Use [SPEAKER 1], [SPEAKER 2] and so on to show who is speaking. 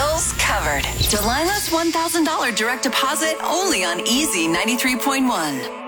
[SPEAKER 1] Bills covered. Delilah's $1,000 direct deposit only on Easy 93.1.